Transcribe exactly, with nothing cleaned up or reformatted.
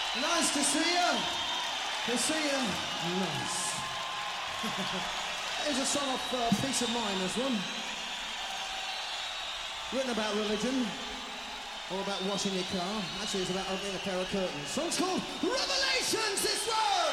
Nice to see you. To see you. Nice. Here's a song of uh, Peace of Mind, this one. Written about religion. All about washing your car. Actually, it's about opening a pair of curtains. Song's called Revelations, this one!